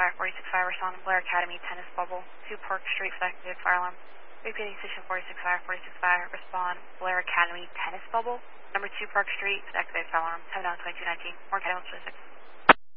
Fire 465, respond Blair Academy, tennis bubble, 2 Park Street, activated fire alarm. Repeating station 465, 465, respond Blair Academy, tennis bubble, number 2 Park Street, activated fire alarm, 7 2219, Moore Academy 126.